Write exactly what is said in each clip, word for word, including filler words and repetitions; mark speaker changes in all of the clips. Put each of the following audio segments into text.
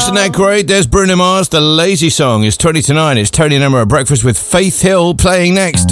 Speaker 1: Isn't that great? There's Bruno Mars. The Lazy Song is twenty to nine. It's Tony and Emma at breakfast with Faith Hill playing next.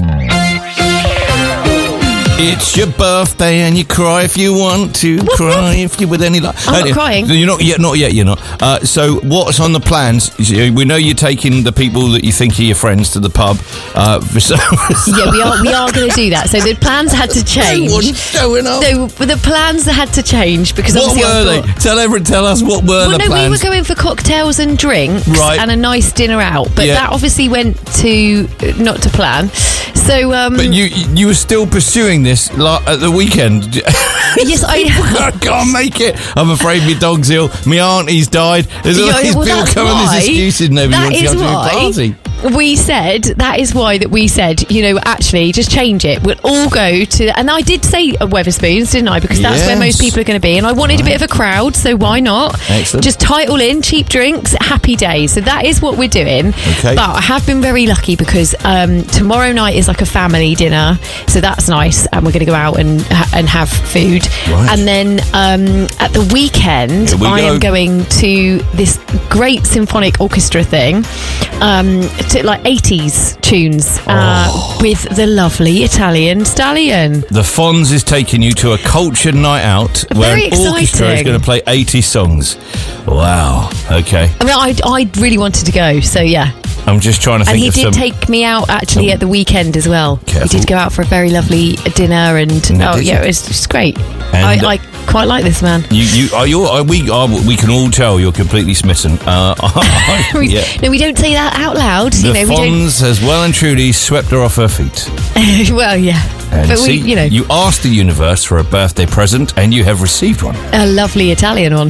Speaker 1: It's your birthday and you cry if you want to. Cry if you with any luck.
Speaker 2: I'm not crying.
Speaker 1: You're not yet. Not yet. You're not. Uh, so what's on the plans? We know you're taking the people that you think are your friends to the pub. Uh, for some,
Speaker 2: yeah, we are. We are going to do that. So the plans had to change.
Speaker 1: What's showing up?
Speaker 2: So the plans had to change because
Speaker 1: what
Speaker 2: obviously
Speaker 1: were
Speaker 2: I thought,
Speaker 1: they? Tell everyone. Tell us what were
Speaker 2: well,
Speaker 1: the
Speaker 2: no,
Speaker 1: plans.
Speaker 2: we were going for cocktails and drinks
Speaker 1: right.
Speaker 2: and a nice dinner out, but
Speaker 1: yeah.
Speaker 2: that obviously went to not to plan. So, um,
Speaker 1: but you you were still pursuing this la- at the weekend.
Speaker 2: Yes, I
Speaker 1: I can't make it. I'm afraid my dog's ill. My auntie's died. There's all
Speaker 2: Yeah,
Speaker 1: these
Speaker 2: well,
Speaker 1: people
Speaker 2: that's
Speaker 1: coming.
Speaker 2: why-
Speaker 1: There's excuses. Nobody
Speaker 2: that
Speaker 1: wants to
Speaker 2: is
Speaker 1: come to a
Speaker 2: why
Speaker 1: party.
Speaker 2: We said, that is why that we said, you know, actually, just change it. We'll all go to, and I did say Wetherspoons, didn't I? Because that's
Speaker 1: yes.
Speaker 2: where most people are going to be. And I wanted right. a bit of a crowd, so why not?
Speaker 1: Excellent.
Speaker 2: Just title in, cheap drinks, happy days. So that is what we're doing.
Speaker 1: Okay.
Speaker 2: But I have been very lucky because um, tomorrow night is like a family dinner. So that's nice. And we're going to go out and ha- and have food.
Speaker 1: Right.
Speaker 2: And then um, at the weekend,
Speaker 1: we
Speaker 2: I
Speaker 1: go.
Speaker 2: am going to this great symphonic orchestra thing. Um, to like eighties tunes uh,
Speaker 1: oh.
Speaker 2: with the lovely Italian Stallion.
Speaker 1: The Fonz is taking you to a cultured night out where
Speaker 2: Very
Speaker 1: an orchestra is
Speaker 2: exciting.
Speaker 1: going to play eighty songs. Wow. Okay.
Speaker 2: I mean, I, I really wanted to go, so yeah.
Speaker 1: I'm just trying to think
Speaker 2: And he
Speaker 1: of
Speaker 2: did
Speaker 1: some...
Speaker 2: take me out actually at the weekend as well.
Speaker 1: Careful.
Speaker 2: We did go out for a very lovely dinner, and
Speaker 1: No,
Speaker 2: oh
Speaker 1: did
Speaker 2: yeah,
Speaker 1: you?
Speaker 2: it was just great.
Speaker 1: And-
Speaker 2: I, I quite like this man.
Speaker 1: You, you, are you, are we, are, we can all tell you're completely smitten. Uh,
Speaker 2: We-
Speaker 1: yeah.
Speaker 2: No, we don't say that out loud.
Speaker 1: The
Speaker 2: you know, we
Speaker 1: Fonz has well and truly swept her off her feet.
Speaker 2: don't. Well, yeah,
Speaker 1: And
Speaker 2: but
Speaker 1: see,
Speaker 2: we, you know,
Speaker 1: you asked the universe for a birthday present and you have received one.
Speaker 2: a lovely Italian one.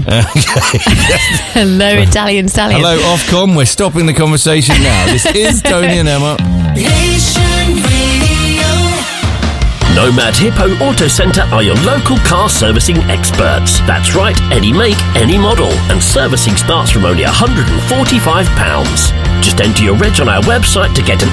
Speaker 2: Hello, Italian Stallion.
Speaker 1: Hello, Ofcom. We're stopping the conversation now. This is Tony and Emma.
Speaker 3: Nation Radio.
Speaker 4: Nomad Hippo Auto Centre are your local car servicing experts. That's right, any make, any model. And servicing starts from only one hundred forty-five pounds. Just enter your reg on our website to get an